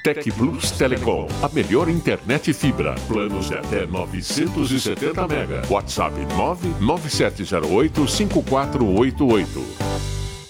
Tec Plus Telecom, a melhor internet fibra. Planos de até 970 mega. WhatsApp 997085488.